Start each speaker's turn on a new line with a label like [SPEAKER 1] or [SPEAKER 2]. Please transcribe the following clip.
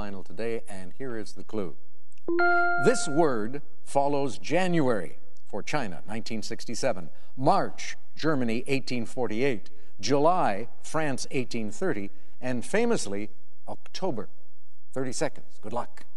[SPEAKER 1] final today, and here is the clue. This word follows January for China, 1967, March, Germany, 1848, July, France, 1830, and famously, October. 30 seconds. Good luck.